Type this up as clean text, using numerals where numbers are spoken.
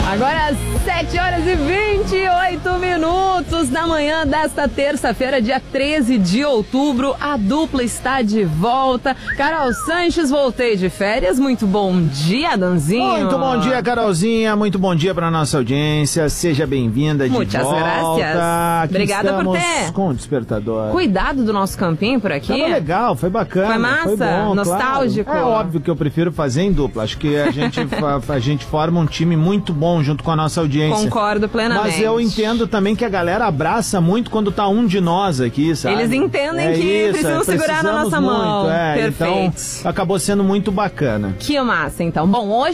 Agora 7h28 da manhã desta terça-feira, dia 13 de outubro. A dupla está de volta. Carol Sanches, voltei de férias. Muito bom dia, Danzinho. Muito bom dia, Carolzinha. Muito bom dia para nossa audiência. Seja bem-vinda de Muitas volta. Gracias. Aqui Obrigada por ter com o despertador. Cuidado do nosso campinho por aqui. Tava legal, foi bacana. Foi massa? Foi bom, nostálgico? Claro. É óbvio que eu prefiro fazer em dupla. Acho que a gente forma um time muito bom junto com a nossa audiência. Concordo plenamente. Mas eu entendo também que a galera abraça muito quando tá um de nós aqui, sabe? Eles entendem que precisam segurar na nossa mão. Perfeito. Perfeito. Então, acabou sendo muito bacana. Que massa, então. Bom, hoje